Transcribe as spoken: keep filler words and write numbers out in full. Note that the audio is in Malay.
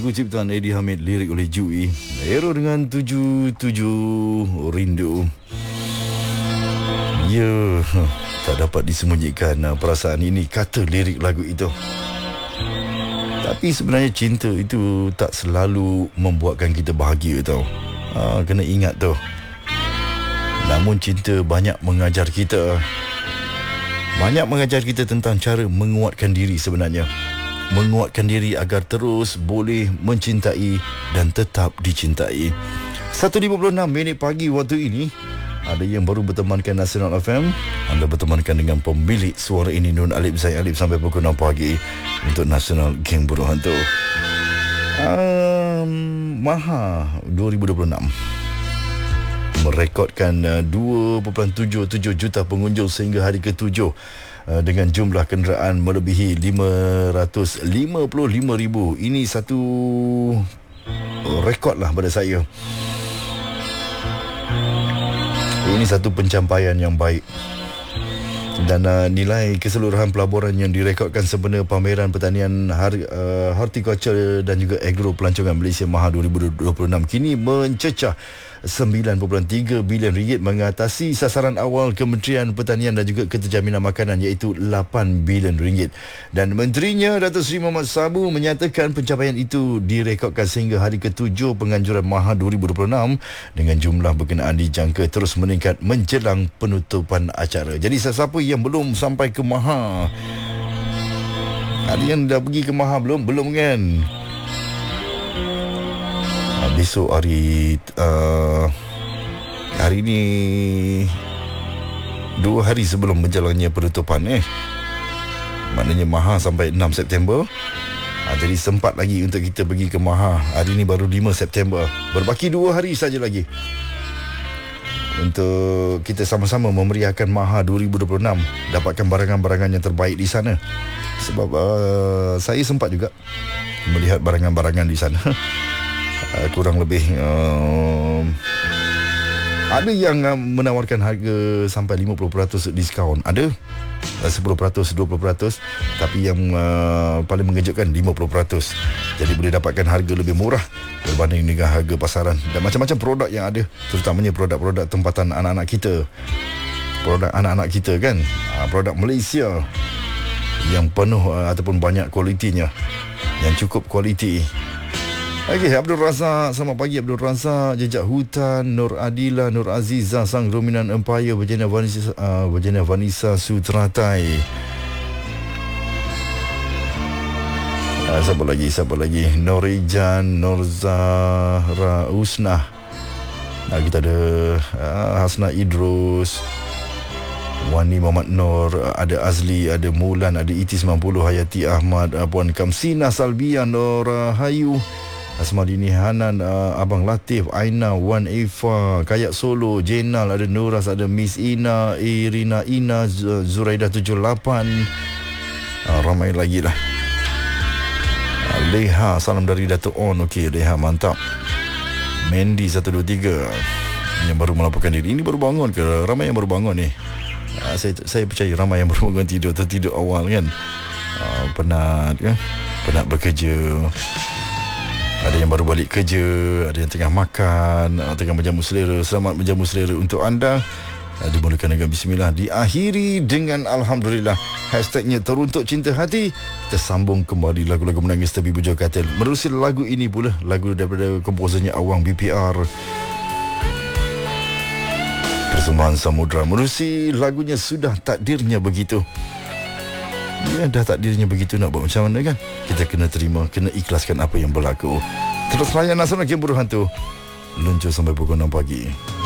Lagu ciptaan Eddie Hamid, lirik oleh Jui. Hero dengan tujuh tujuh rindu. Ya, tak dapat disembunyikan perasaan ini, kata lirik lagu itu. Tapi sebenarnya cinta itu tak selalu membuatkan kita bahagia tau. Ha, kena ingat tu. Namun cinta banyak mengajar kita. Banyak mengajar kita tentang cara menguatkan diri sebenarnya. Menguatkan diri agar terus boleh mencintai dan tetap dicintai. satu lima puluh enam minit pagi waktu ini. Ada yang baru bertemankan Nasional F M. Anda bertemankan dengan pemilik suara ini, Nur Alip, saya Alip, sampai pukul enam pagi untuk Nasional Geng Buruh Hantu. um, Maha dua ribu dua puluh enam merekodkan uh, dua perpuluhan tujuh tujuh juta pengunjung sehingga hari ketujuh, uh, dengan jumlah kenderaan melebihi lima ratus lima puluh lima ribu. Ini satu rekod lah pada saya. Ini satu pencapaian yang baik. Dan uh, nilai keseluruhan pelaburan yang direkodkan sempena pameran pertanian har, uh, horticulture dan juga agro pelancongan Malaysia Maha dua ribu dua puluh enam kini mencecah sembilan perpuluhan tiga bilion ringgit, mengatasi sasaran awal Kementerian Pertanian dan juga Keterjaminan Makanan iaitu lapan bilion ringgit. Dan menterinya Datuk Seri Mohamad Sabu menyatakan pencapaian itu direkodkan sehingga hari ketujuh penganjuran Maha dua ribu dua puluh enam, dengan jumlah berkenaan dijangka terus meningkat menjelang penutupan acara. Jadi sesiapa yang belum sampai ke Maha, ada yang dah pergi ke Maha belum? Belum kan? Besok hari uh, hari ni dua hari sebelum berjalannya penutupan eh. Maknanya Maha sampai enam September. ha, Jadi sempat lagi untuk kita pergi ke Maha. Hari ni baru lima September. Berbaki dua hari saja lagi untuk kita sama-sama memeriahkan Maha dua ribu dua puluh enam. Dapatkan barangan-barangan yang terbaik di sana. Sebab uh, saya sempat juga melihat barangan-barangan di sana. Uh, kurang lebih uh, ada yang uh, menawarkan harga sampai lima puluh peratus diskaun. Ada uh, sepuluh peratus, dua puluh peratus. Tapi yang uh, paling mengejutkan lima puluh peratus. Jadi boleh dapatkan harga lebih murah berbanding dengan harga pasaran. Dan macam-macam produk yang ada, terutamanya produk-produk tempatan anak-anak kita. Produk anak-anak kita kan, uh, produk Malaysia yang penuh uh, ataupun banyak kualitinya, yang cukup kualiti. Okey, Abdul Razak, selamat pagi Abdul Razak. Jejak Hutan, Nur Adila, Nur Azizah, Sang Dominan Empire, Berjana Vanessa, uh, Berjana Vanessa Sutratai. Uh, siapa lagi, siapa lagi? Norijan, Nur Zahra Usnah. Uh, kita ada uh, Hasna Idrus, Wani Muhammad Nur, ada Azli, ada Mulan, ada E T sembilan puluh, Hayati Ahmad, uh, Puan Kamsina Salbia, Nur uh, Hayu, Asmadini Hanan, uh, Abang Latif, Aina, Wan Eva, Kayak Solo, Jenal, ada Nuras, ada Miss Ina, Irina Ina, Z- Zuraidah tujuh lapan. uh, Ramai lagi lah. uh, Leha, salam dari Dato' On. Okey, Leha, mantap. Mandy satu dua tiga yang baru melaporkan diri. Ini baru bangun ke? Ramai yang baru bangun ni. uh, saya, saya percaya ramai yang baru bangun tidur, tertidur awal kan. uh, Penat kan, penat bekerja. Ada yang baru balik kerja, ada yang tengah makan, tengah menjamu selera. Selamat menjamu selera untuk anda. Dimulakan dengan bismillah, diakhiri dengan alhamdulillah. Hashtagnya teruntuk cinta hati. Kita sambung kembali lagu-lagu menangis tepi bujur katil. Menerusi lagu ini pula, lagu daripada komposernya Awang B P R, Persembahan Samudra. Menerusi lagunya Sudah Takdirnya Begitu. Ya, dah takdirnya begitu, nak buat macam mana kan? Kita kena terima, kena ikhlaskan apa yang berlaku. Terus layan Nasional Geng Buruh Hantu, luncur sampai pukul enam pagi.